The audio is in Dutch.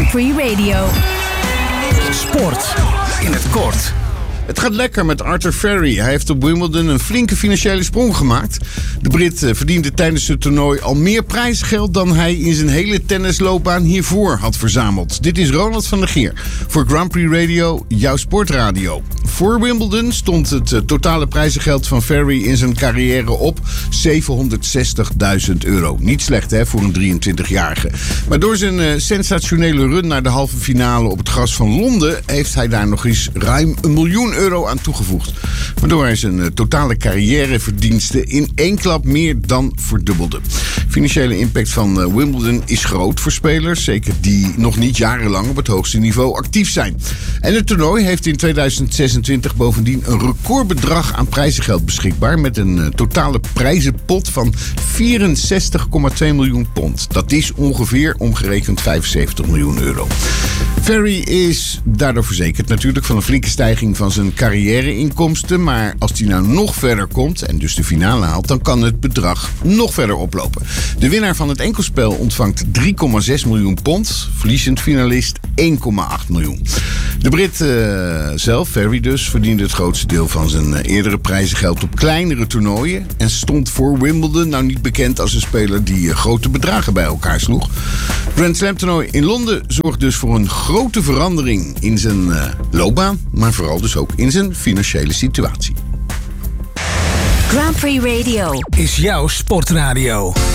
Grand Prix Radio. Sport in het kort. Het gaat lekker met Arthur Furry. Hij heeft op Wimbledon een flinke financiële sprong gemaakt. De Brit verdiende tijdens het toernooi al meer prijsgeld dan hij in zijn hele tennisloopbaan hiervoor had verzameld. Dit is Ronald van der Geer voor Grand Prix Radio, jouw sportradio. Voor Wimbledon stond het totale prijzengeld van Furry in zijn carrière op €760.000. Niet slecht hè, voor een 23-jarige. Maar door zijn sensationele run naar de halve finale op het gras van Londen heeft hij daar nog eens ruim €1 miljoen aan toegevoegd. Waardoor hij zijn totale carrièreverdiensten in één klap meer dan verdubbelde. Financiële impact van Wimbledon is groot voor spelers, zeker die nog niet jarenlang op het hoogste niveau actief zijn. En het toernooi heeft in 2026 bovendien een recordbedrag aan prijzengeld beschikbaar met een totale prijzenpot van €64,2 miljoen. Dat is ongeveer omgerekend €75 miljoen. Furry is daardoor verzekerd natuurlijk van een flinke stijging van zijn carrièreinkomsten. Maar als hij nou nog verder komt en dus de finale haalt, dan kan het bedrag nog verder oplopen. De winnaar van het enkelspel ontvangt £3,6 miljoen. Verliezend finalist €1,8 miljoen. De Brit zelf, Furry dus, verdiende het grootste deel van zijn eerdere prijzengeld op kleinere toernooien. En stond voor Wimbledon nou niet bekend als een speler die grote bedragen bij elkaar sloeg. Grand Slam toernooi in Londen zorgt dus voor een grote verandering in zijn loopbaan, maar vooral dus ook in zijn financiële situatie. Grand Prix Radio Is jouw sportradio.